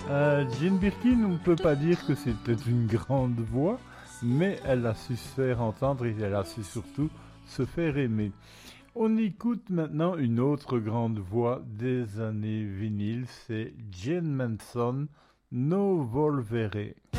Jane Birkin, on ne peut pas dire que c'était une grande voix, mais elle a su se faire entendre et elle a su surtout se faire aimer. On écoute maintenant une autre grande voix des années vinyles, c'est Jane Manson, No Volvere.